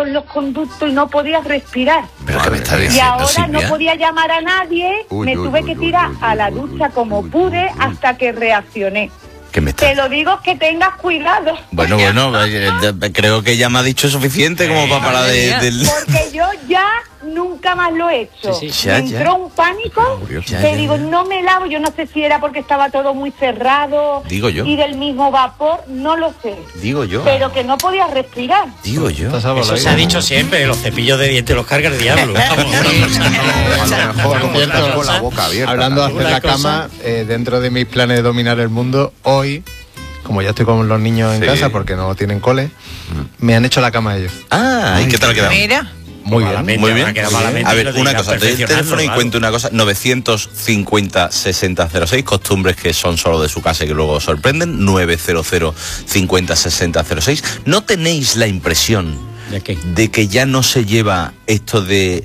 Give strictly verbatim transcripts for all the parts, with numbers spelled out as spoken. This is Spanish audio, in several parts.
todos los conductos y no podía respirar. ¿Pero qué me está diciendo, y ahora Silvia? no podía llamar a nadie, Uy, me uy, tuve uy, que uy, tirar uy, a la uy, ducha uy, como uy, pude uy, uy. hasta que reaccioné. ¿Qué me está... Te lo digo que tengas cuidado. Bueno, bueno, eh, eh, creo que ya me ha dicho suficiente como para parar de... del- Porque yo ya nunca más lo he hecho. Sí, sí. Me Ya, entró ya. un pánico, Ya, te ya, digo, ya. no me lavo, yo no sé si era porque estaba todo muy cerrado. Digo yo. Y del mismo vapor, no lo sé. Digo yo. Pero que no podía respirar. Digo yo. Eso se ha dicho siempre, los cepillos de dientes los carga el diablo. Vamos. A lo mejor, como Ciertas estás con la cosas. boca abierta. Hablando de hacer Una la cosa- cama, eh, dentro de mis planes de dominar el mundo, hoy, como ya estoy con los niños en Sí. casa porque no tienen cole, me han hecho la cama ellos. Ah, ¿y qué tal ha quedado? Mira. Muy bien. Malamente, Muy ahora bien. queda malamente A y ver, lo una dirás cosa, te doy el perfeccionando, teléfono y claro. cuento una cosa. novecientos cincuenta sesenta cero seis, costumbres que son solo de su casa y que luego sorprenden. novecientos cincuenta sesenta cero seis. ¿No tenéis la impresión ¿De qué? de que ya no se lleva esto de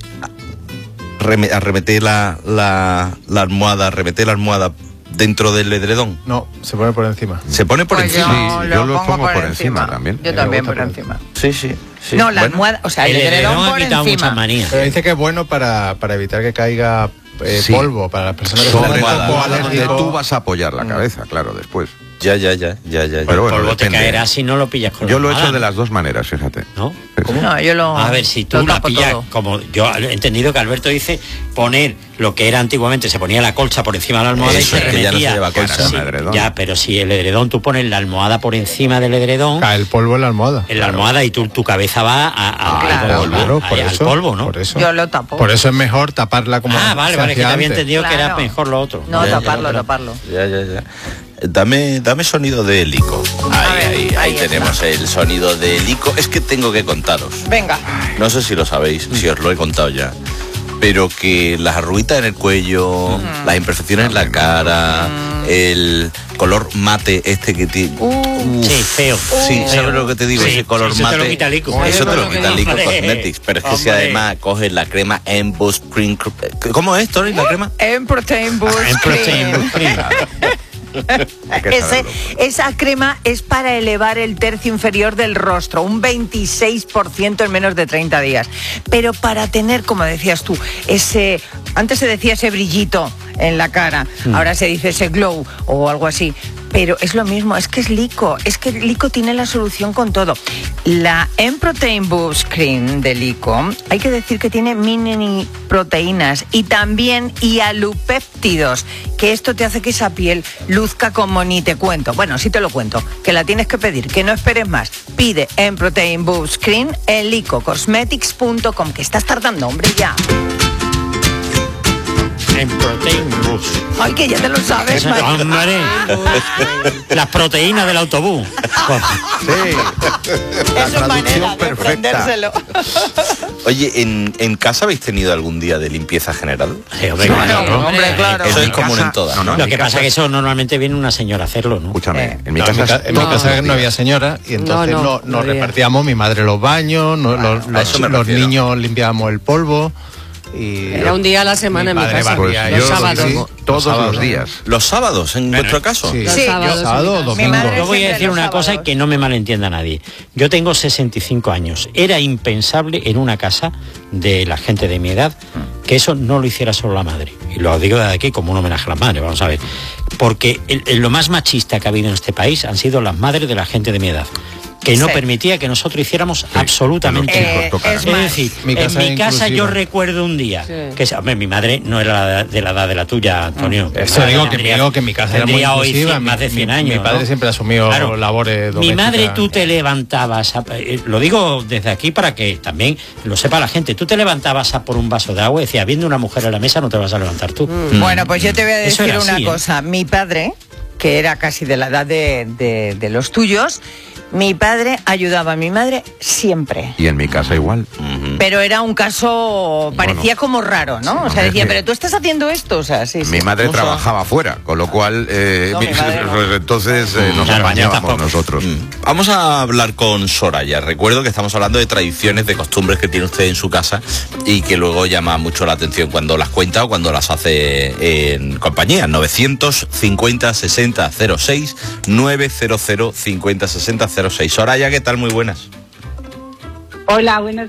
reme- arremeter la, la, la almohada, arremeter la almohada dentro del edredón? No, se pone por encima. Se pone por Pues encima. yo, Sí, lo yo lo pongo pongo por, por encima. encima también. Yo Me también gusta por por encima. Sí, sí. sí. No, la Bueno, almohada, o sea, el, El edredón edredón ha por quitado muchas encima. manías. Pero dice que es bueno para, para evitar que caiga eh, Sí. polvo, para las personas que Sobre tienen almohada, poco todo donde alérgico. tú vas a apoyar la cabeza, claro, después. Ya, ya, ya, ya, ya. ya. Pero bueno, polvo te depende. caerá si no lo pillas con Yo la lo he hecho almohada, de las dos maneras, fíjate. ¿no? Sí, sí. No, yo lo. A ver, si tú lo la tapo pillas, todo. como yo he entendido que Alberto dice poner lo que era antiguamente, se ponía la colcha por encima de la almohada Eso, y se es que ya no se remetía. lleva colcha, Sí, un edredón. ya, pero si el edredón, tú pones la almohada por encima del edredón, Cae el polvo en la almohada. en la almohada y tú, tu cabeza va a, a- Claro. al polvo, Claro, a- por al eso, polvo, ¿no? por eso. Yo lo tapo. Por eso es mejor taparla como Ah, vale, se vale, que hacía te había antes. entendido que era Claro. mejor lo otro. No, Ya, ya, taparlo, pero- taparlo. Ya, ya, ya. Dame, dame sonido de helico. Ahí, A ver, ahí, ahí, ahí está. tenemos el sonido de helico. Es que tengo que contaros. Venga. No sé si lo sabéis, si os lo he contado ya. Pero que las arruguitas en el cuello, las imperfecciones en la cara, el color mate este que tiene. Uh, Sí, feo. Sí, ¿sabes lo que te digo? Sí, Ese color eso te mate. lo quita Lico. Eso te lo Hombre, quita Lico hombre. Cosmetics. Pero es que si Hombre. además coges la crema Emboss Cream. ¿Cómo es, Tony, la crema? en Protein Boost En Protein Cream. Boost Cream. Hay que Ese- saberlo. esa crema es para elevar el tercio inferior del rostro, un veintiséis por ciento en menos de treinta días. Pero para tener, como decías tú, ese, antes se decía ese brillito en la cara, ahora se dice ese glow o algo así. Pero es lo mismo, es que es Lico, es que Lico tiene la solución con todo. La M-Protein Boost Cream de Lico, hay que decir que tiene mini proteínas y también hialupéptidos, que esto te hace que esa piel luzca como ni te cuento. Bueno, sí te lo cuento, que la tienes que pedir, que no esperes más. Pide M-Protein Boost Cream en lico cosmetics punto com, que estás tardando, hombre, ya. En Protein Boost. Ay, que ya te lo sabes, Eso- María. hombre, las proteínas del autobús. Sí. La Es su manera traducción de perfecta. aprendérselo. Oye, ¿en, ¿en casa habéis tenido algún día de limpieza general? Sí, hombre, Bueno, claro, ¿no? hombre, claro. Eso En es mi común casa- en todas. no, no, Lo en que mi pasa casa- es que eso normalmente viene una señora a hacerlo, ¿no? Escúchame, Eh. en mi No, en mi, casa... ca- en mi no, casa no, no había señora y entonces No, no, no, nos no había. repartíamos mi madre los baños, no- Claro, los, a eso me los- los refiero. niños limpiábamos el polvo y Era un día a la semana en mi padre casa. Pues barría, Los yo sábados. sí, todos sábados. los días. ¿Los sábados, en vuestro caso? Sí, Los Sí, sábados. yo- sábado o en mi casa. domingo. Mi madre Yo voy a siempre decir los una cosa sábados. que no me malentienda nadie. Yo tengo sesenta y cinco años. Era impensable en una casa de la gente de mi edad que eso no lo hiciera solo la madre. Y lo digo desde aquí como un homenaje a las madres, vamos a ver. Porque el- el- lo más machista que ha habido en este país han sido las madres de la gente de mi edad, que no Sí. permitía que nosotros hiciéramos absolutamente los nada. chicos Eh, tocan. es Es más, decir, Mi en casa mi es casa yo inclusiva. recuerdo un día Sí. que hombre, mi madre no era de la edad de la tuya, Antonio. Eso digo que, Tendría- digo que mi casa era muy tendría hoy inclusiva, cien- más de mi- cien mi- años. Mi padre ¿no? siempre asumió Claro. labores Mi domésticas. madre, tú te levantabas, a- eh, lo digo desde aquí para que también lo sepa la gente, tú te levantabas a por un vaso de agua y decías, viendo una mujer en la mesa no te vas a levantar tú. Bueno, pues yo te voy a Eso decir era una así, ¿eh? cosa. Mi padre, que era casi de la edad de, de- de los tuyos, mi padre ayudaba a mi madre siempre. Y en mi casa igual. Ujú. Pero era un caso, parecía como raro, ¿no? O sea, hombre, decía, sí. pero tú estás haciendo esto, o sea, sí, sí. Mi madre No, trabajaba fuera, con lo cual eh, No, mi madre no. pues entonces eh, nos Claro, yo apañábamos tampoco. nosotros. Mm. Vamos a hablar con Soraya. Recuerdo que estamos hablando de tradiciones, de costumbres que tiene usted en su casa y que luego llama mucho la atención cuando las cuenta o cuando las hace en compañía. novecientos cincuenta sesenta cero seis, novecientos cincuenta sesenta cero seis. Soraya, ¿qué tal? Muy buenas. Hola, buenos